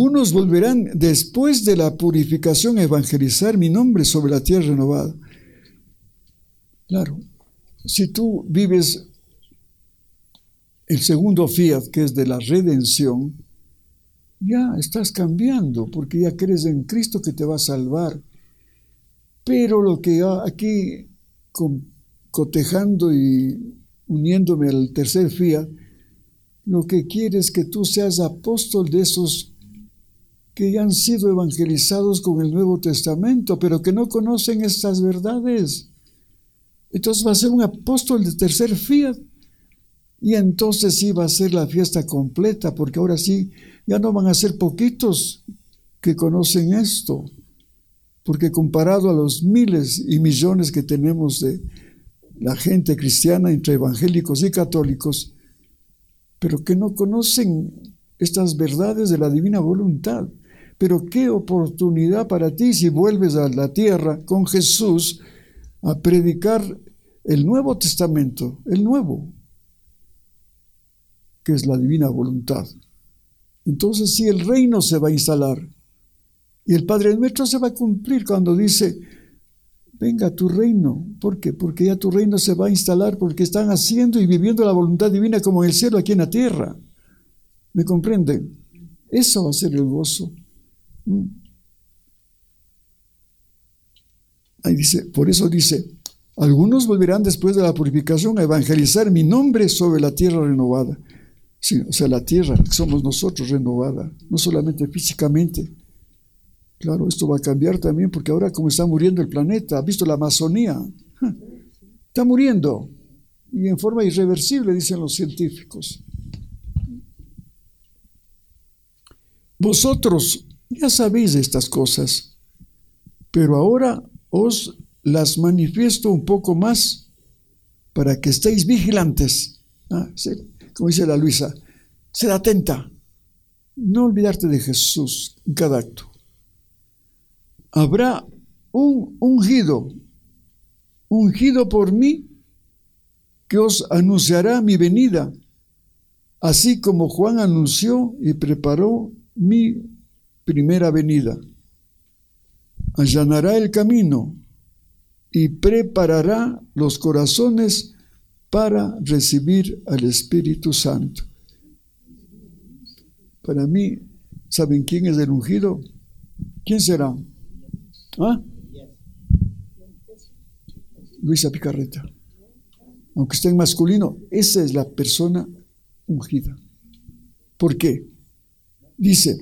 Algunos volverán después de la purificación a evangelizar mi nombre sobre la tierra renovada. Claro, si tú vives el segundo fiat, que es de la redención, ya estás cambiando, porque ya crees en Cristo que te va a salvar. Pero lo que aquí, cotejando y uniéndome al tercer fiat, lo que quiere es que tú seas apóstol de esos que ya han sido evangelizados con el Nuevo Testamento, pero que no conocen estas verdades. Entonces va a ser un apóstol de tercer fiat, y entonces sí va a ser la fiesta completa, porque ahora sí, ya no van a ser poquitos que conocen esto, porque comparado a los miles y millones que tenemos de la gente cristiana entre evangélicos y católicos, pero que no conocen estas verdades de la divina voluntad. Pero qué oportunidad para ti si vuelves a la tierra con Jesús a predicar el Nuevo Testamento, el nuevo, que es la divina voluntad. Entonces sí, el reino se va a instalar y el Padre nuestro se va a cumplir cuando dice: venga tu reino. ¿Por qué? Porque ya tu reino se va a instalar, porque están haciendo y viviendo la voluntad divina como en el cielo, aquí en la tierra. ¿Me comprenden? Eso va a ser el gozo. Ahí dice, por eso dice: algunos volverán después de la purificación a evangelizar mi nombre sobre la tierra renovada. Sí, o sea, la tierra que somos nosotros renovada, no solamente físicamente. Claro, esto va a cambiar también, porque ahora como está muriendo el planeta, ¿ha visto la Amazonía? Está muriendo, y en forma irreversible, dicen los científicos. Vosotros ya sabéis estas cosas, pero ahora os las manifiesto un poco más para que estéis vigilantes. Sí, como dice la Luisa, ser atenta, no olvidarte de Jesús en cada acto. Habrá un ungido por mí, que os anunciará mi venida, así como Juan anunció y preparó mi primera venida. Allanará el camino y preparará los corazones para recibir al Espíritu Santo. Para mí, ¿saben quién es el ungido? ¿Quién será? Luisa Picarreta. Aunque esté en masculino, esa es la persona ungida. ¿Por qué? Dice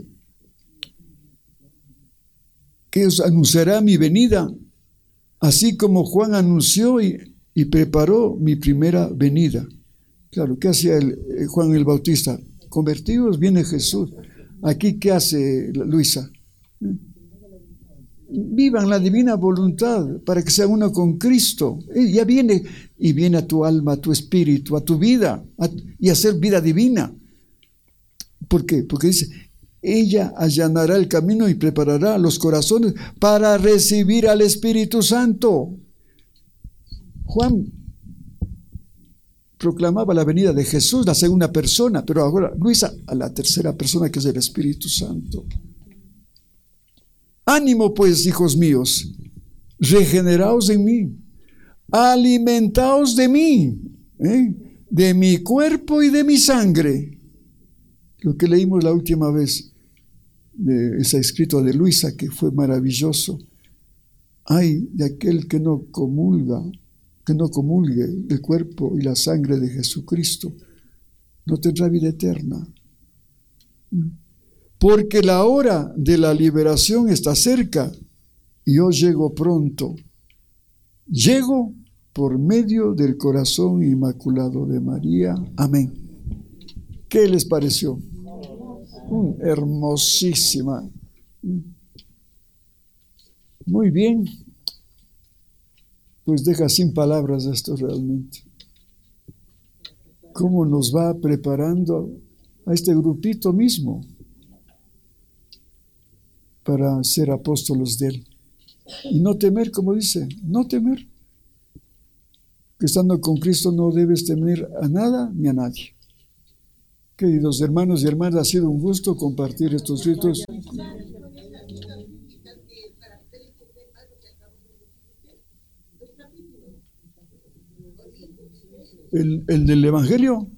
que os anunciará mi venida, así como Juan anunció y preparó mi primera venida. Claro, ¿qué hacía Juan el Bautista? Convertidos, viene Jesús. Aquí, ¿qué hace Luisa? Vivan la divina voluntad para que sean uno con Cristo. Ya viene, y viene a tu alma, a tu espíritu, a tu vida, y a ser vida divina. ¿Por qué? Porque dice: ella allanará el camino y preparará los corazones para recibir al Espíritu Santo. Juan proclamaba la venida de Jesús, la segunda persona, pero ahora Luisa a la tercera persona, que es el Espíritu Santo. Ánimo pues, hijos míos, regeneraos en mí, alimentaos de mí, de mi cuerpo y de mi sangre. Lo que leímos la última vez de ese escrito de Luisa, que fue maravilloso. Ay de aquel que no comulgue el cuerpo y la sangre de Jesucristo, no tendrá vida eterna. Porque la hora de la liberación está cerca, y yo llego pronto. Llego por medio del corazón inmaculado de María. Amén. ¿Qué les pareció? Hermosísima. Muy bien. Pues deja sin palabras esto realmente. ¿Cómo nos va preparando a este grupito mismo para ser apóstolos de Él? Y no temer, como dice, no temer. Que estando con Cristo no debes temer a nada ni a nadie. Queridos hermanos y hermanas, ha sido un gusto compartir estos ritos. el del Evangelio.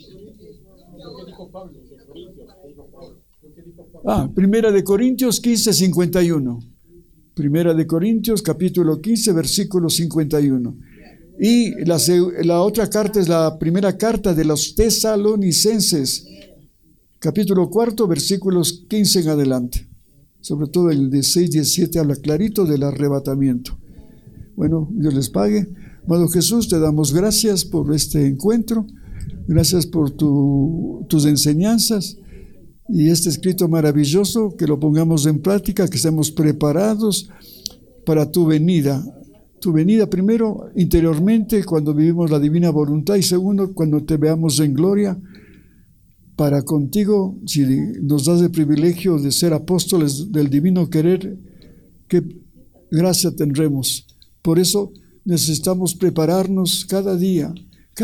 Primera de Corintios 15, 51. Primera de Corintios, capítulo 15, versículo 51. Y la otra carta es la primera carta de los Tesalonicenses, capítulo 4, versículos 15 en adelante. Sobre todo el de 6, 17 habla clarito del arrebatamiento. Bueno, Dios les pague. Amado Jesús, te damos gracias por este encuentro. Gracias por tus enseñanzas y este escrito maravilloso, que lo pongamos en práctica, que estemos preparados para tu venida. Tu venida primero interiormente, cuando vivimos la divina voluntad, y segundo, cuando te veamos en gloria para contigo. Si nos das el privilegio de ser apóstoles del divino querer, qué gracia tendremos. Por eso necesitamos prepararnos cada día,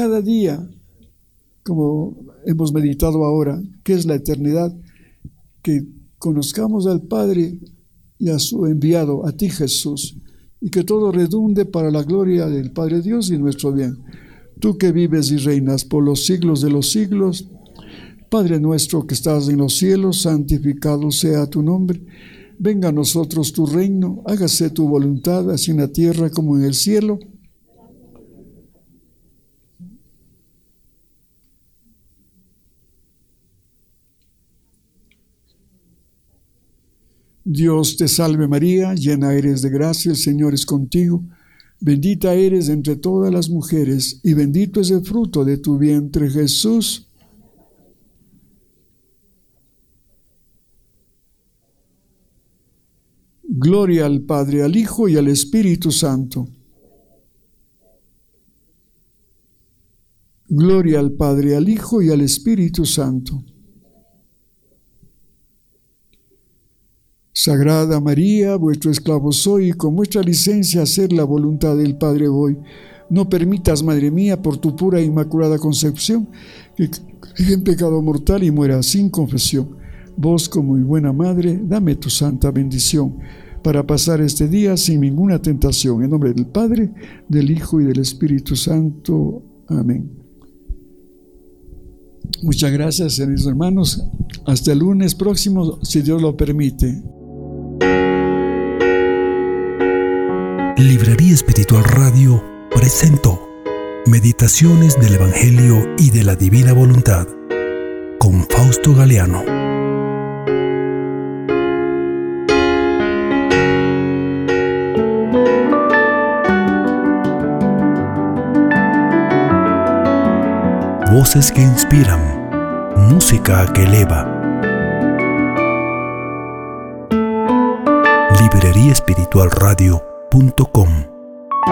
como hemos meditado ahora, que es la eternidad, que conozcamos al Padre y a su enviado, a ti Jesús, y que todo redunde para la gloria del Padre Dios y nuestro bien. Tú que vives y reinas por los siglos de los siglos, Padre nuestro que estás en los cielos, santificado sea tu nombre. Venga a nosotros tu reino, hágase tu voluntad, así en la tierra como en el cielo. Dios te salve María, llena eres de gracia, el Señor es contigo. Bendita eres entre todas las mujeres, y bendito es el fruto de tu vientre, Jesús. Gloria al Padre, al Hijo y al Espíritu Santo. Gloria al Padre, al Hijo y al Espíritu Santo. Sagrada María, vuestro esclavo soy, y con vuestra licencia hacer la voluntad del Padre voy. No permitas, Madre mía, por tu pura e inmaculada concepción, que caiga en pecado mortal y muera sin confesión. Vos, como mi buena Madre, dame tu santa bendición, para pasar este día sin ninguna tentación. En nombre del Padre, del Hijo y del Espíritu Santo. Amén. Muchas gracias, queridos hermanos. Hasta el lunes próximo, si Dios lo permite. Librería Espiritual Radio presentó Meditaciones del Evangelio y de la Divina Voluntad con Fausto Galeano. Voces que inspiran, música que eleva. Librería Espiritual Radio.com